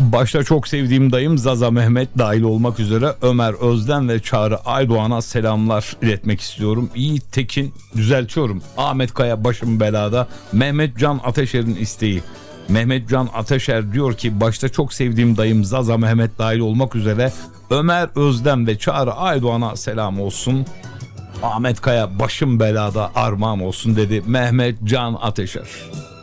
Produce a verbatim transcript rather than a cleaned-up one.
Başta çok sevdiğim dayım Zaza Mehmet dahil olmak üzere Ömer Özden ve Çağrı Aydoğan'a selamlar iletmek istiyorum. Yiğit Tekin, düzeltiyorum, Ahmet Kaya başım belada. Mehmet Can Ateşer'in isteği. Mehmet Can Ateşer diyor ki başta çok sevdiğim dayım Zaza Mehmet dahil olmak üzere Ömer Özden ve Çağrı Aydoğan'a selam olsun. Ahmet Kaya başım belada armağan olsun dedi Mehmet Can Ateşer.